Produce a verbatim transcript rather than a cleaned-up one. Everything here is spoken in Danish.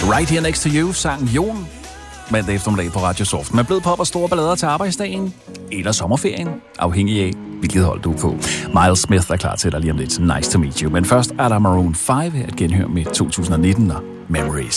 Right Here Next to You sang Jon mandag eftermiddag på Radio Soft. Man blev pop og store ballader til arbejdsdagen eller sommerferien, afhængig af hvilket hold du er på. Miles Smith er klar til dig lige om lidt. Nice to meet you. Men først er der Maroon fem at genhøre med to tusind nitten og Memories.